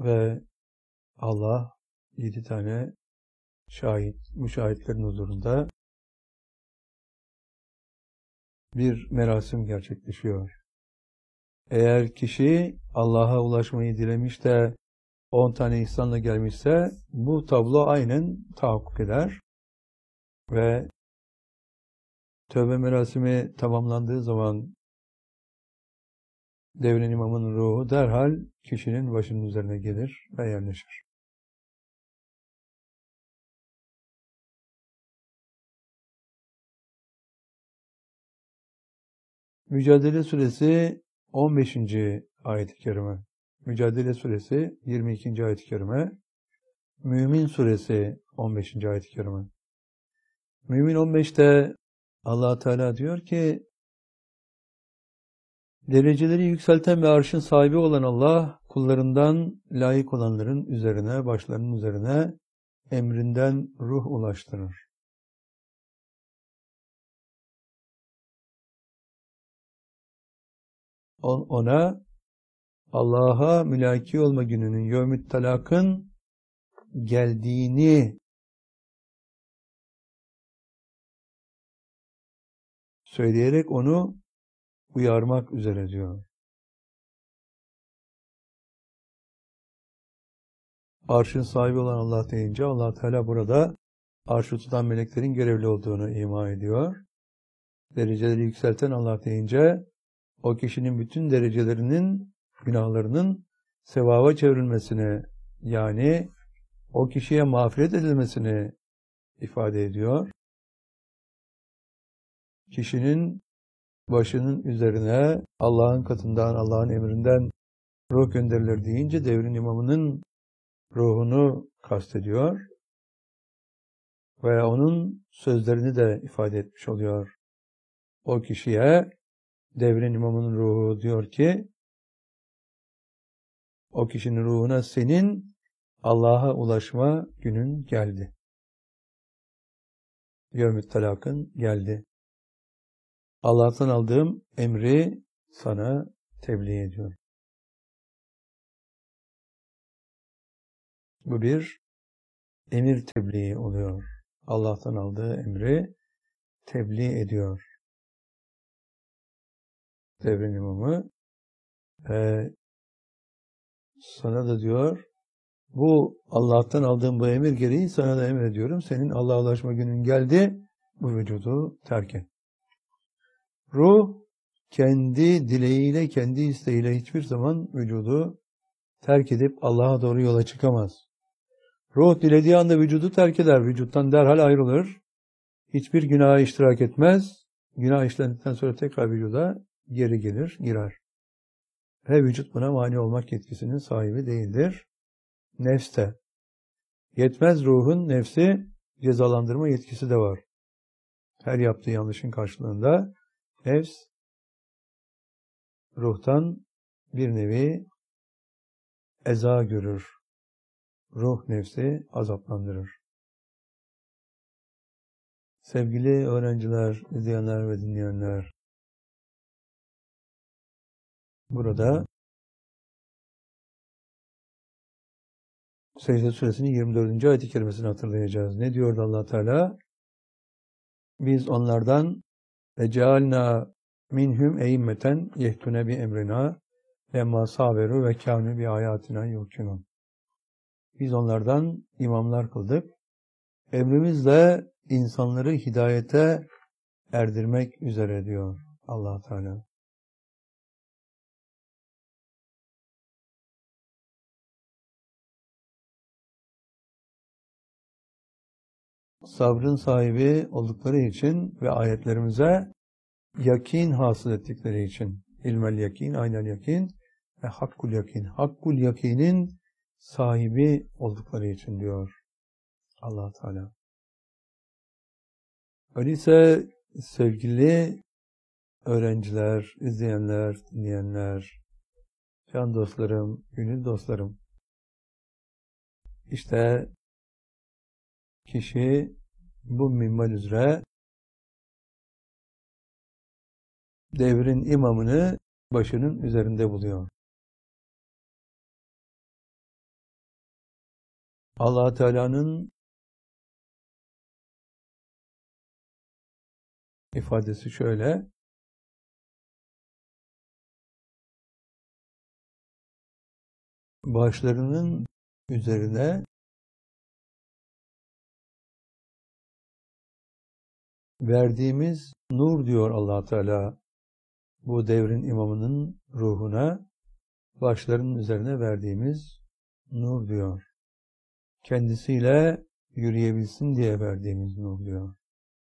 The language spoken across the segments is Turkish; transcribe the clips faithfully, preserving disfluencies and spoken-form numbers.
ve Allah yedi tane şahit, müşahitlerin huzurunda bir merasim gerçekleşiyor. Eğer kişi Allah'a ulaşmayı dilemiş de on tane ihsanla gelmişse bu tablo aynen tahakkuk eder ve tövbe merasimi tamamlandığı zaman devrin imamının ruhu derhal kişinin başının üzerine gelir ve yerleşir. Mücadele Suresi on beşinci ayet-i kerime. Mücadele Suresi yirmi ikinci ayet-i kerime. Mümin Suresi on beşinci ayet-i kerime. Mümin on beşte Allah Teala diyor ki, dereceleri yükselten ve arşın sahibi olan Allah, kullarından layık olanların üzerine, başlarının üzerine emrinden ruh ulaştırır. Ona Allah'a mülaki olma gününün, yevmü't talakın geldiğini söyleyerek onu uyarmak üzere diyor. Arşın sahibi olan Allah deyince Allah Teala burada arşı tutan meleklerin görevli olduğunu ima ediyor. Dereceleri yükselten Allah deyince o kişinin bütün derecelerinin, günahlarının sevaba çevrilmesini, yani o kişiye mağfiret edilmesini ifade ediyor. Kişinin başının üzerine Allah'ın katından, Allah'ın emrinden ruh gönderilir deyince devrin imamının ruhunu kastediyor ve onun sözlerini de ifade etmiş oluyor. O kişiye devrin imamının ruhu diyor ki, o kişinin ruhuna senin Allah'a ulaşma günün geldi. Yevmü't talakın geldi. Allah'tan aldığım emri sana tebliğ ediyorum. Bu bir emir tebliği oluyor. Allah'tan aldığı emri tebliğ ediyor. Devrin imamı e, sana da diyor, bu Allah'tan aldığım bu emir gereği sana da emrediyorum. Senin Allah'a ulaşma günün geldi. Bu vücudu terk et. Ruh kendi dileğiyle, kendi isteğiyle hiçbir zaman vücudu terk edip Allah'a doğru yola çıkamaz. Ruh dilediği anda vücudu terk eder. Vücuttan derhal ayrılır. Hiçbir günaha iştirak etmez. Günah işlendikten sonra tekrar vücuda geri gelir, girer. Ve vücut buna mani olmak yetkisinin sahibi değildir. Nefs de. Yetmez, ruhun, nefsi cezalandırma yetkisi de var. Her yaptığı yanlışın karşılığında nefs ruhtan bir nevi eza görür. Ruh nefsi azaplandırır. Sevgili öğrenciler, izleyenler ve dinleyenler, burada Secde Suresinin yirmi dördüncü ayet-i kerimesini hatırlayacağız. Ne diyordu Allah Teala? Biz onlardan ecealna minhum eimmeten yehtune bi emrina lemma saberu ve kânu bi ayatina yuqinun. Biz onlardan imamlar kıldık. Emrimizle insanları hidayete erdirmek üzere diyor Allah Teala. Sabrın sahibi oldukları için ve ayetlerimize yakin hasıl ettikleri için, ilmel yakin, aynel yakin ve hakkul yakin, hakkul yakinin sahibi oldukları için diyor Allah Teala. Öyleyse sevgili öğrenciler, izleyenler, dinleyenler, can dostlarım, gönül dostlarım, işte kişi bu minval üzere devrin imamını başının üzerinde buluyor. Allah Teala'nın ifadesi şöyle: başlarının üzerine verdiğimiz nur diyor Allah Teala bu devrin imamının ruhuna, başlarının üzerine verdiğimiz nur diyor. Kendisiyle yürüyebilsin diye verdiğimiz nur diyor.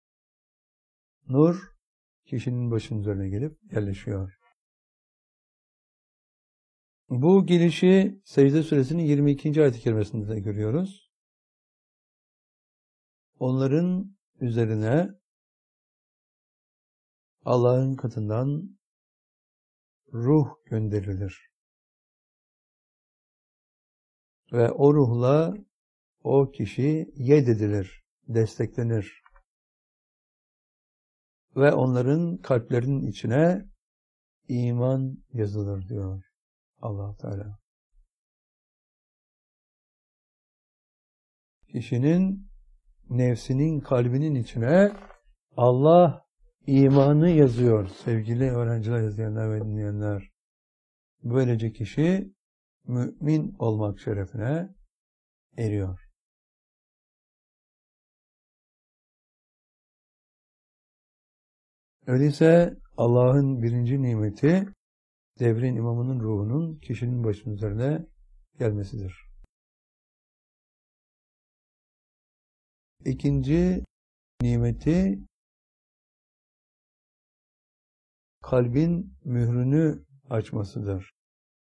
Nur kişinin başının üzerine gelip yerleşiyor. Bu gelişi Secde Suresinin yirmi ikinci ayet-i kerimesinde de görüyoruz. Onların üzerine Allah'ın katından ruh gönderilir. Ve o ruhla o kişi yed edilir, desteklenir. Ve onların kalplerinin içine iman yazılır diyor Allah Teala. Kişinin nefsinin, kalbinin içine Allah imanı yazıyor sevgili öğrenciler, izleyenler ve dinleyenler. Böylece kişi mümin olmak şerefine eriyor. Öyleyse Allah'ın birinci nimeti devrin imamının ruhunun kişinin başının üzerine gelmesidir. İkinci nimeti kalbin mührünü açmasıdır.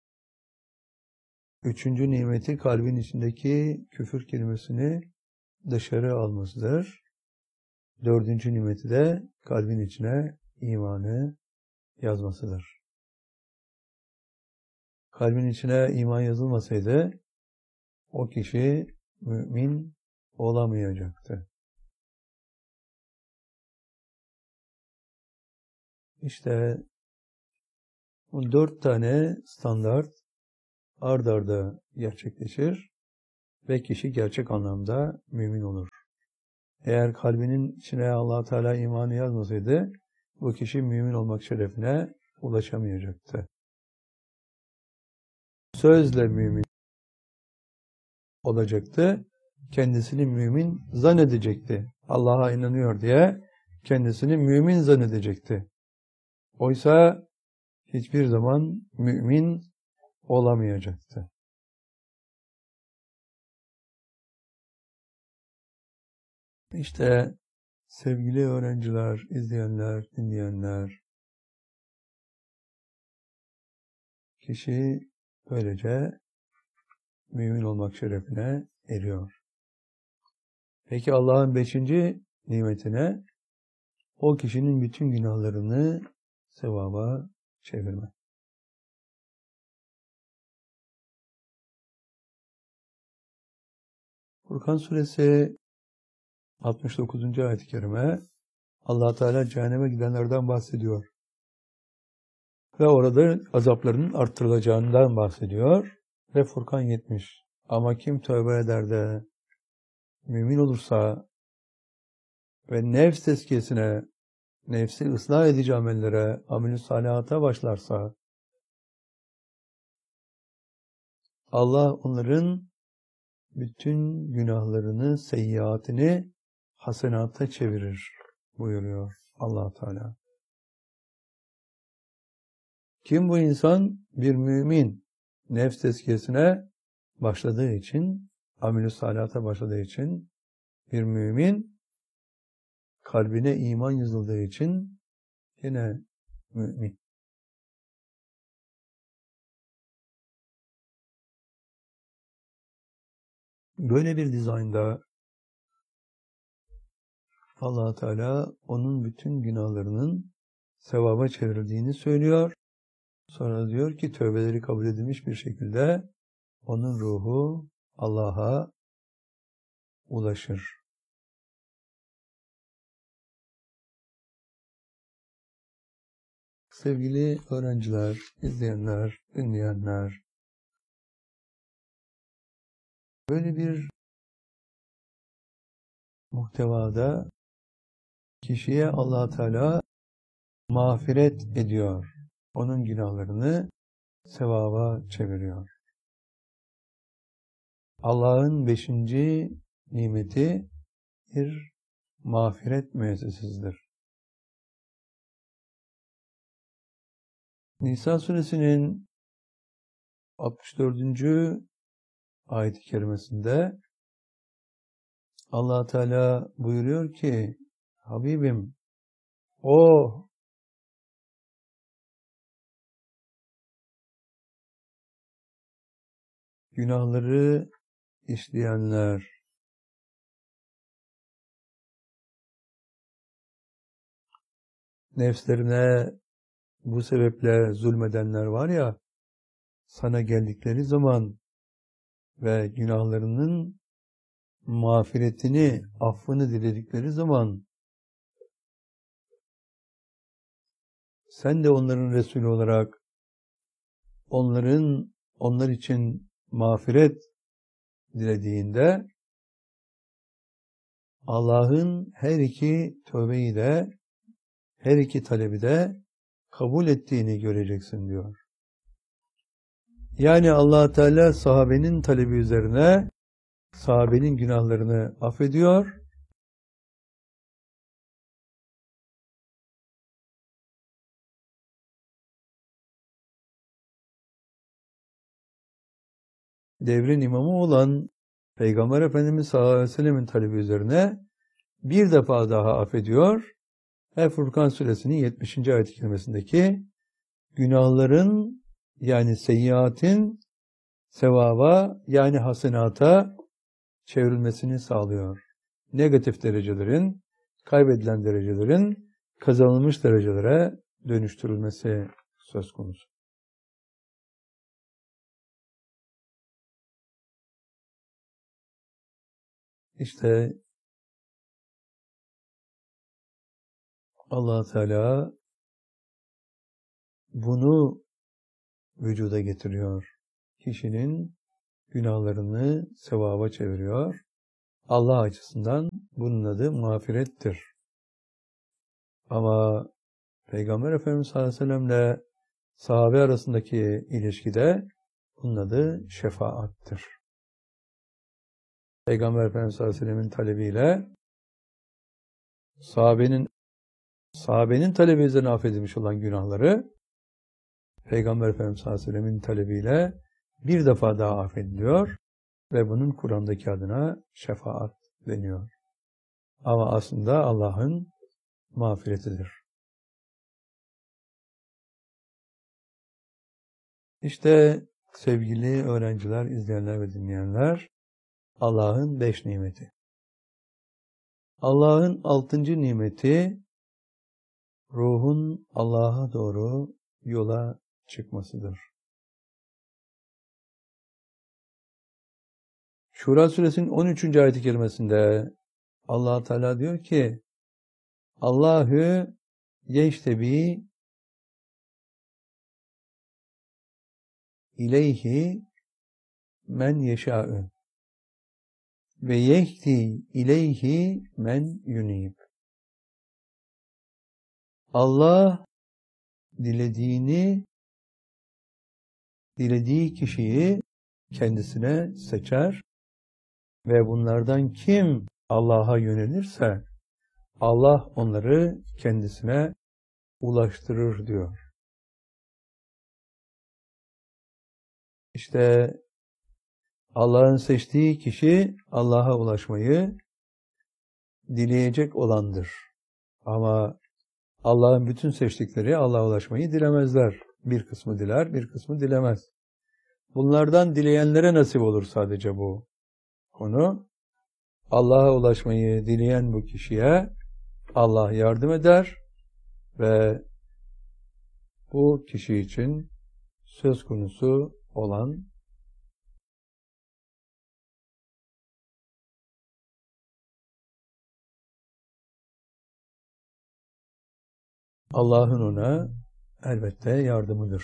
Üçüncü nimeti kalbin içindeki küfür kelimesini dışarı almasıdır. Dördüncü nimeti de kalbin içine imanı yazmasıdır. Kalbin içine iman yazılmasaydı o kişi mümin olamayacaktı. İşte bu dört tane standart ard arda gerçekleşir ve kişi gerçek anlamda mümin olur. Eğer kalbinin içine Allah Teala imanı yazmasaydı bu kişi mümin olmak şerefine ulaşamayacaktı. Sözle mümin olacaktı. Kendisini mümin zannedecekti. Allah'a inanıyor diye kendisini mümin zannedecekti. Oysa hiçbir zaman mümin olamayacaktı. İşte sevgili öğrenciler, izleyenler, dinleyenler, kişi böylece mümin olmak şerefine eriyor. Peki Allah'ın beşinci nimetine o kişinin bütün günahlarını sevaba çevirme. Furkan Suresi altmış dokuzuncu ayet-i kerime Allah Teala cehenneme gidenlerden bahsediyor. Ve orada azaplarının arttırılacağından bahsediyor. Ve Furkan yetmiş. Ama kim tövbe eder de mümin olursa ve nefs tezkiyesine, nefsi ıslah edici amellere, amel-i salihata başlarsa Allah onların bütün günahlarını, seyyiatini hasenata çevirir buyuruyor Allah Teala. Kim bu insan? Bir mümin. Nefs tezkiyesine başladığı için, amel-i salihata başladığı için, bir mümin, kalbine iman yazıldığı için yine mümin. Böyle bir dizaynda Allah Teala onun bütün günahlarının sevaba çevrildiğini söylüyor. Sonra diyor ki tövbeleri kabul edilmiş bir şekilde onun ruhu Allah'a ulaşır. Sevgili öğrenciler, izleyenler, dinleyenler, böyle bir muhtevada kişiye Allah Teala mağfiret ediyor. Onun günahlarını sevaba çeviriyor. Allah'ın beşinci nimeti bir mağfiret müessesesidir. Nisa suresinin altmış dördüncü ayet-i kerimesinde Allah Teala buyuruyor ki, Habibim, o günahları işleyenler, nefslerine bu sebeple zulmedenler var ya, sana geldikleri zaman ve günahlarının mağfiretini, affını diledikleri zaman sen de onların Resulü olarak onların onlar için mağfiret dilediğinde Allah'ın her iki tövbeyi de her iki talebi de kabul ettiğini göreceksin diyor. Yani Allah Teala sahabenin talebi üzerine sahabenin günahlarını affediyor. Devrin imamı olan Peygamber Efendimiz sallallahu aleyhi ve sellem'in talebi üzerine bir defa daha affediyor. Ve Furkan suresinin yetmişinci ayet-i kerimesindeki günahların yani seyyiatin sevaba yani hasenata çevrilmesini sağlıyor. Negatif derecelerin, kaybedilen derecelerin kazanılmış derecelere dönüştürülmesi söz konusu. İşte Allah Teala bunu vücuda getiriyor. Kişinin günahlarını sevaba çeviriyor. Allah açısından bunun adı mağfirettir. Ama Peygamber Efendimiz sallallahu aleyhi ve sellem'le sahabe arasındaki ilişkide bunun adı şefaattır. Peygamber Efendimiz sallallahu aleyhi ve sellem'in talebiyle sahabenin sahabenin talebi üzerine affedilmiş olan günahları Peygamber Efendimiz sallallahu aleyhi ve sellem'in talebiyle bir defa daha affediliyor ve bunun Kur'an'daki adına şefaat deniyor. Ama aslında Allah'ın mağfiretidir. İşte sevgili öğrenciler, izleyenler ve dinleyenler, Allah'ın beş nimeti. Allah'ın altıncı nimeti, ruhun Allah'a doğru yola çıkmasıdır. Şura suresinin on üçüncü ayet-i kerimesinde Allah Teala diyor ki, Allahü yeştebi ileyhi men yeşâ'ü ve yehdi ileyhi men yunib. Allah dilediğini, dilediği kişiyi kendisine seçer ve bunlardan kim Allah'a yönelirse Allah onları kendisine ulaştırır diyor. İşte Allah'ın seçtiği kişi Allah'a ulaşmayı dileyecek olandır. Ama Allah'ın bütün seçtikleri Allah'a ulaşmayı dilemezler. Bir kısmı diler, bir kısmı dilemez. Bunlardan dileyenlere nasip olur sadece bu konu. Allah'a ulaşmayı dileyen bu kişiye Allah yardım eder ve bu kişi için söz konusu olan Allah'ın ona elbette yardımıdır.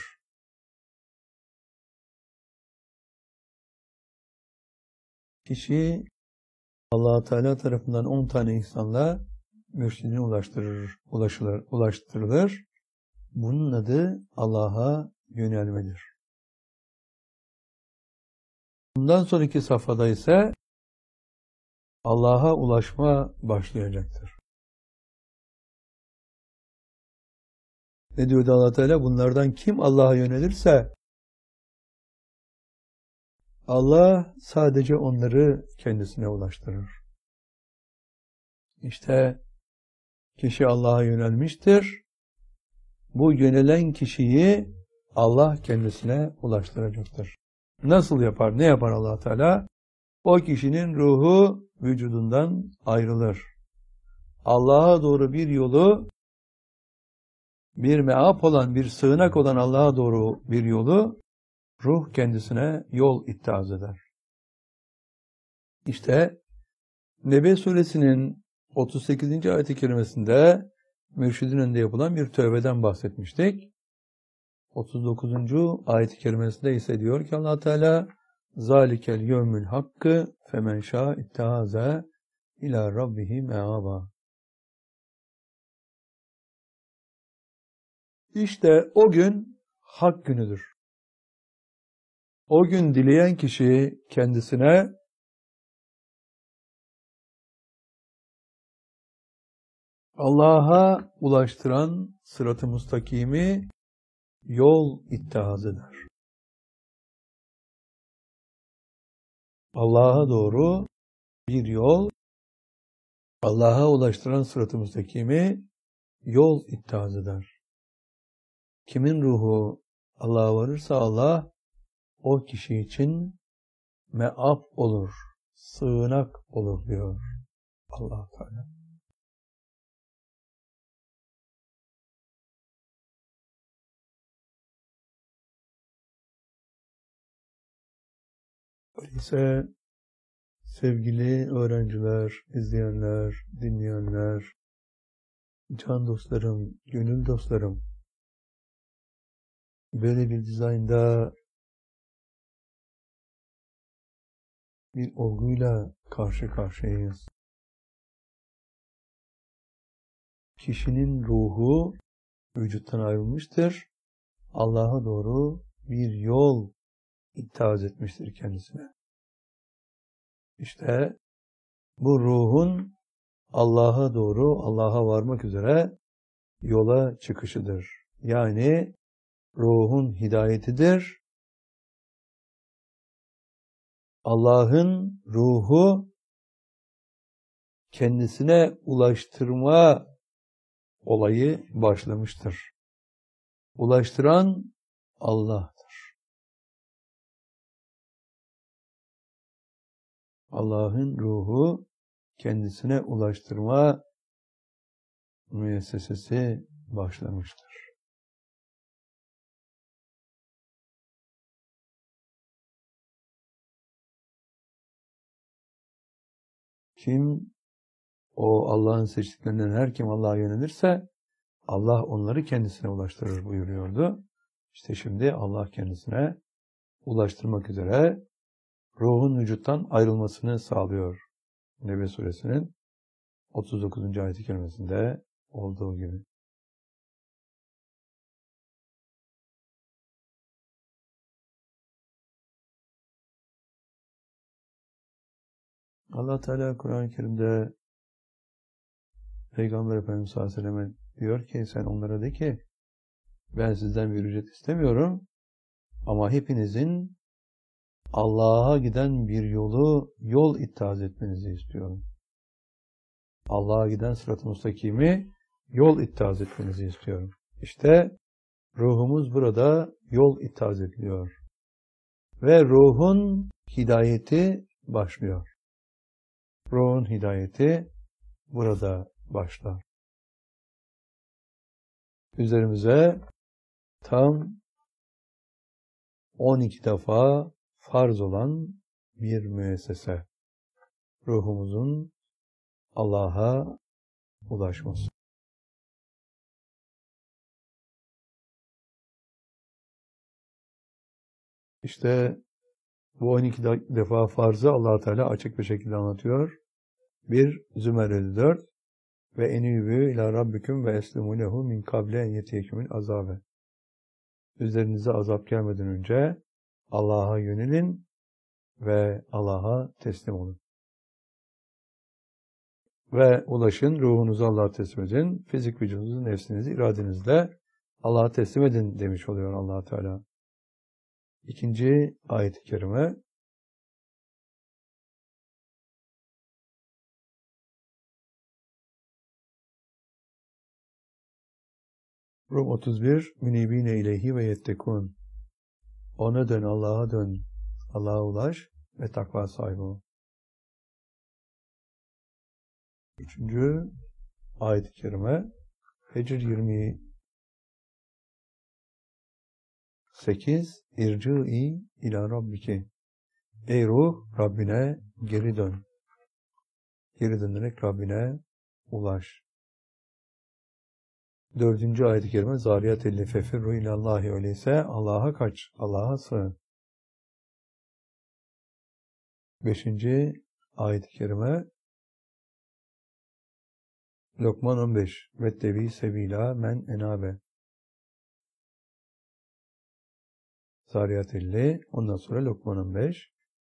Kişi Allah Teala tarafından on tane ihsanla mürşidine ulaştırır, ulaşılır, ulaştırılır. Bunun adı Allah'a yönelmedir. Bundan sonraki safhada ise Allah'a ulaşma başlayacaktır. Ne diyordu Allah Teala? Bunlardan kim Allah'a yönelirse Allah sadece onları kendisine ulaştırır. İşte kişi Allah'a yönelmiştir. Bu yönelen kişiyi Allah kendisine ulaştıracaktır. Nasıl yapar? Ne yapar Allah Teala? O kişinin ruhu vücudundan ayrılır. Allah'a doğru bir yolu, bir meap olan, bir sığınak olan Allah'a doğru bir yolu ruh kendisine yol ittihaz eder. İşte Nebe suresinin otuz sekizinci ayet-i kerimesinde mürşidin önünde yapılan bir tövbeden bahsetmiştik. otuz dokuzuncu ayet-i kerimesinde ise diyor ki Allah Teala zalikel yevmül hakkı femen şâ ittihâze ilâ rabbihi meâba. İşte o gün hak günüdür. O gün dileyen kişi kendisine Allah'a ulaştıran sırat-ı mustakimi yol ittihaz eder. Allah'a doğru bir yol, Allah'a ulaştıran sırat-ı mustakimi yol ittihaz eder. Kimin ruhu Allah'a varırsa Allah o kişi için meap olur, sığınak olur diyor Allah Teala. Öyleyse sevgili öğrenciler, izleyenler, dinleyenler, can dostlarım, gönül dostlarım, böyle bir dizaynda bir olguyla karşı karşıyayız. Kişinin ruhu vücuttan ayrılmıştır. Allah'a doğru bir yol ittihaz etmiştir kendisine. İşte bu ruhun Allah'a doğru, Allah'a varmak üzere yola çıkışıdır. Yani ruhun hidayetidir. Allah'ın ruhu kendisine ulaştırma olayı başlamıştır. Ulaştıran Allah'tır. Allah'ın ruhu kendisine ulaştırma müessesesi başlamıştır. Kim o Allah'ın seçtiklerinden her kim Allah'a yönelirse Allah onları kendisine ulaştırır buyuruyordu. İşte şimdi Allah kendisine ulaştırmak üzere ruhun vücuttan ayrılmasını sağlıyor. Nebe suresinin otuz dokuzuncu ayet-i kerimesinde olduğu gibi. Allah Teala Kur'an-ı Kerim'de Peygamber Efendimiz sallallahu aleyhi ve selleme diyor ki sen onlara de ki ben sizden bir ücret istemiyorum ama hepinizin Allah'a giden bir yolu yol ittihaz etmenizi istiyorum. Allah'a giden sırat-ı mustakimi yol ittihaz etmenizi istiyorum. İşte ruhumuz burada yol ittihaz ediliyor. Ve ruhun hidayeti başlıyor. Ruhun hidayeti burada başlar. Üzerimize tam on iki defa farz olan bir müessese. Ruhumuzun Allah'a ulaşması. İşte bu on iki defa farzı Allah Teala açık bir şekilde anlatıyor. bir Zümer elli dört ve enibü ila rabbiküm ve eslimu lehu min kable en yetiyekümül azabe. Üzerinize azap gelmeden önce Allah'a yönelin ve Allah'a teslim olun. Ve ulaşın, ruhunuzu Allah'a teslim edin, fizik vücudunuzu, nefsinizi, iradenizle Allah'a teslim edin demiş oluyor Allah Teala. İkinci ayet-i kerime. Rum otuz bir. Münibine ileyhi ve yettekun. Ona dön, Allah'a dön, Allah'a ulaş ve takva sahibi ol. Üçüncü ayet-i kerime. Hicr yirmi sekiz. İrci'i ila rabbiki. Ey ruh, Rabbine geri dön. Geri dönerek Rabbine ulaş. Dördüncü ayet-i kerime. Zariyat elli fefirru ilallahi, öyleyse Allah'a kaç, Allah'a sığın. Beşinci ayet-i kerime. Lokman on beş. Vettebi sebila men enabe. Zariyat elli. Ondan sonra Lokman on beş.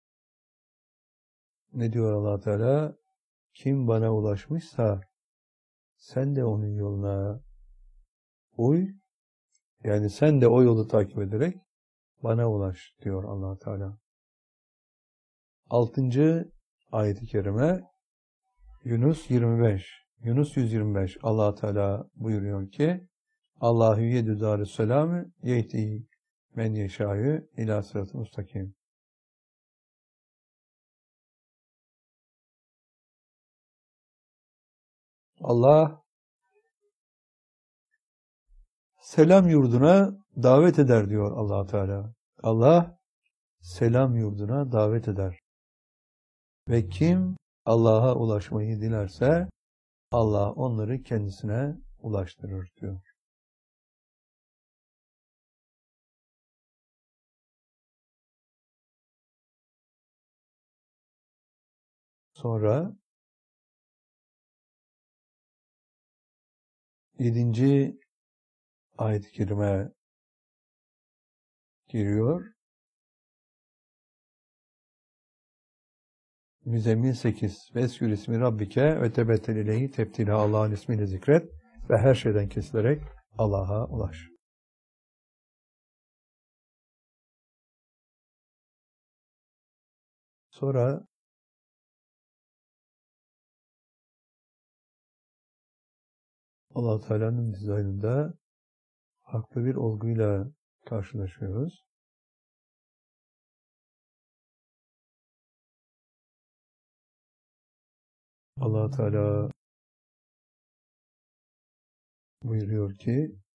Ne diyor Allah Teala? Kim bana ulaşmışsa sen de onun yoluna uy. Yani sen de o yolu takip ederek bana ulaş diyor Allah Teala. Altıncı ayet-i kerime Yunus yirmi beş. Yunus yüz yirmi beş. Allah Teala buyuruyor ki Allahu yedü darüsselamü yehdi men yeşâhü ilâ sıratı mustakim. Allah selam yurduna davet eder diyor Allah Teala. Allah selam yurduna davet eder. Ve kim Allah'a ulaşmayı dilerse Allah onları kendisine ulaştırır diyor. Sonra yedinci ayet-i kerime giriyor. Müzzemmil sekiz. Vesgür ismi Rabbike ve tebettel ileyhi tebtila. Allah'ın ismiyle zikret ve her şeyden kesilerek Allah'a ulaş. Sonra Allah Teala'nın dizaynında farklı bir olguyla karşılaşıyoruz. Allah Teala buyuruyor ki